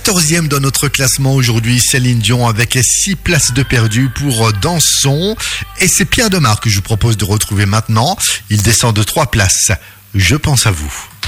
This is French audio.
14e dans notre classement aujourd'hui, Céline Dion avec 6 places de perdu pour Dansons. Et c'est Pierre Demar que je vous propose de retrouver maintenant. Il descend de 3 places. Je pense à vous.